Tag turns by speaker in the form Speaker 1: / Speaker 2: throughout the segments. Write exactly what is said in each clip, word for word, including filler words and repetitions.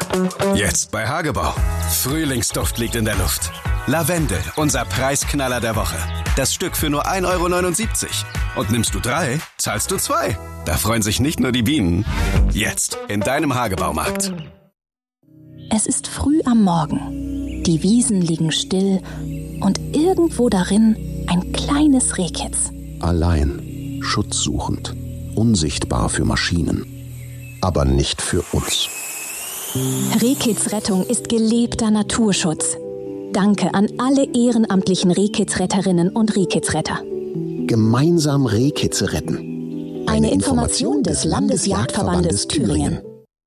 Speaker 1: Jetzt bei Hagebau. Frühlingsduft liegt in der Luft. Lavendel, unser Preisknaller der Woche. Das Stück für nur ein Euro neunundsiebzig. Und nimmst du drei, zahlst du zwei. Da freuen sich nicht nur die Bienen. Jetzt in deinem Hagebaumarkt.
Speaker 2: Es ist früh am Morgen. Die Wiesen liegen still und irgendwo darin ein kleines Rehkitz.
Speaker 3: Allein, schutzsuchend, unsichtbar für Maschinen, aber nicht für uns.
Speaker 2: Rehkitzrettung ist gelebter Naturschutz. Danke an alle ehrenamtlichen Rehkitzretterinnen und Rehkitzretter.
Speaker 3: Gemeinsam Rehkitze retten.
Speaker 2: Eine, Eine Information des Landesjagdverbandes Thüringen.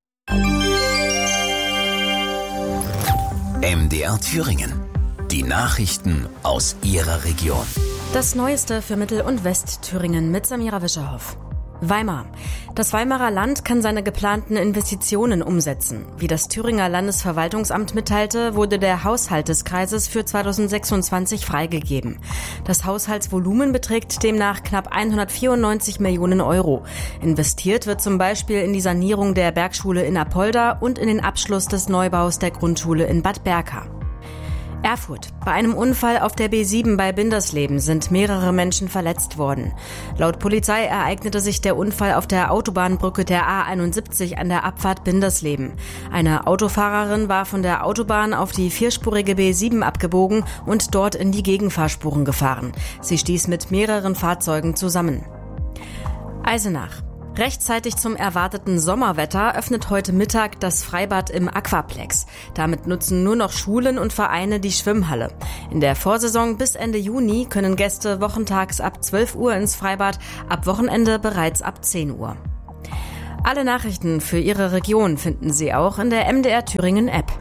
Speaker 4: M D R Thüringen. Die Nachrichten aus Ihrer Region.
Speaker 5: Das Neueste für Mittel- und Westthüringen mit Samira Wischerhoff. Weimar. Das Weimarer Land kann seine geplanten Investitionen umsetzen. Wie das Thüringer Landesverwaltungsamt mitteilte, wurde der Haushalt des Kreises für zweitausendsechsundzwanzig freigegeben. Das Haushaltsvolumen beträgt demnach knapp hundertvierundneunzig Millionen Euro. Investiert wird zum Beispiel in die Sanierung der Bergschule in Apolda und in den Abschluss des Neubaus der Grundschule in Bad Berka. Erfurt. Bei einem Unfall auf der B sieben bei Bindersleben sind mehrere Menschen verletzt worden. Laut Polizei ereignete sich der Unfall auf der Autobahnbrücke der A einundsiebzig an der Abfahrt Bindersleben. Eine Autofahrerin war von der Autobahn auf die vierspurige B sieben abgebogen und dort in die Gegenfahrspuren gefahren. Sie stieß mit mehreren Fahrzeugen zusammen. Eisenach. Rechtzeitig zum erwarteten Sommerwetter öffnet heute Mittag das Freibad im Aquaplex. Damit nutzen nur noch Schulen und Vereine die Schwimmhalle. In der Vorsaison bis Ende Juni können Gäste wochentags ab zwölf Uhr ins Freibad, ab Wochenende bereits ab zehn Uhr. Alle Nachrichten für Ihre Region finden Sie auch in der M D R Thüringen App.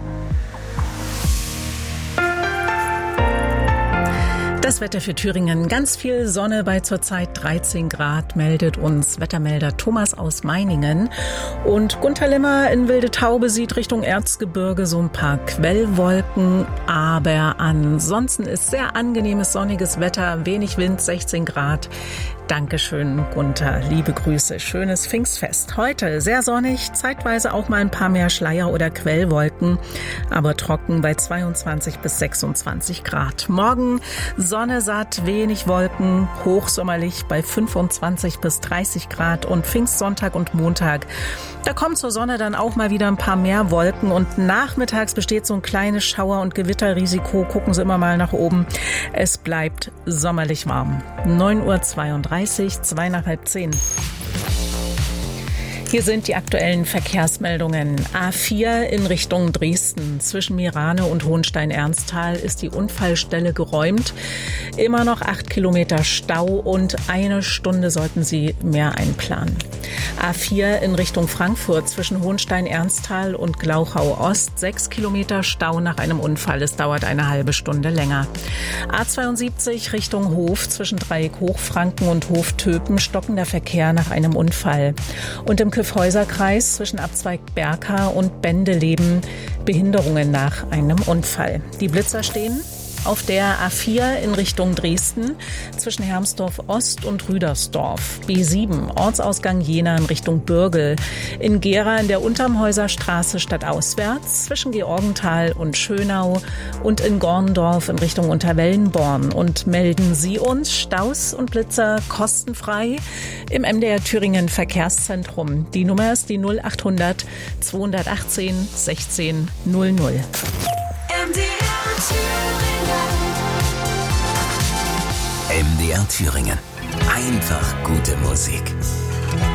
Speaker 6: Das Wetter für Thüringen. Ganz viel Sonne bei zurzeit dreizehn Grad, meldet uns Wettermelder Thomas aus Meiningen. Und Gunter Limmer in Wilde Taube sieht Richtung Erzgebirge so ein paar Quellwolken. Aber ansonsten ist sehr angenehmes sonniges Wetter, wenig Wind, sechzehn Grad. Dankeschön, Gunther. Liebe Grüße. Schönes Pfingstfest. Heute sehr sonnig, zeitweise auch mal ein paar mehr Schleier- oder Quellwolken, aber trocken bei zweiundzwanzig bis sechsundzwanzig Grad. Morgen Sonne satt, wenig Wolken, hochsommerlich bei fünfundzwanzig bis dreißig Grad und Pfingstsonntag und Montag. Da kommt zur Sonne dann auch mal wieder ein paar mehr Wolken und nachmittags besteht so ein kleines Schauer- und Gewitterrisiko. Gucken Sie immer mal nach oben. Es bleibt sommerlich warm. neun Uhr zweiunddreißig, zwei nach halb zehn. Hier sind die aktuellen Verkehrsmeldungen. A vier in Richtung Dresden. Zwischen Mirane und Hohenstein-Ernsthal ist die Unfallstelle geräumt. Immer noch acht Kilometer Stau und eine Stunde sollten Sie mehr einplanen. A vier in Richtung Frankfurt zwischen Hohenstein-Ernsthal und Glauchau-Ost. Sechs Kilometer Stau nach einem Unfall. Es dauert eine halbe Stunde länger. A zweiundsiebzig Richtung Hof zwischen Dreieck Hochfranken und Hof-Töpen stockender Verkehr nach einem Unfall. Und im Kyffhäuser-Kreis zwischen Abzweig Berka und Bendeleben Behinderungen nach einem Unfall. Die Blitzer stehen auf der A vier in Richtung Dresden zwischen Hermsdorf Ost und Rüdersdorf. B sieben Ortsausgang Jena in Richtung Bürgel. In Gera in der Untermhäuser Straße stadtauswärts zwischen Georgenthal und Schönau und in Gorndorf in Richtung Unterwellenborn. Und melden Sie uns Staus und Blitzer kostenfrei im M D R Thüringen Verkehrszentrum. Die Nummer ist die null achthundert zweihundertachtzehn sechzehn null null.
Speaker 4: M D R Thüringen. M D R Thüringen. Einfach gute Musik.